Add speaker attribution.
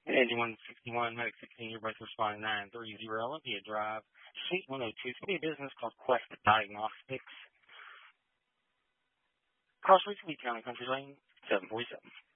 Speaker 1: Engine 161, Medic 16, your breath responding 930 Olympia Drive, Suite 102. It's going to be a business called Quest Diagnostics. Crossroads, Lee County, Country Lane, 747.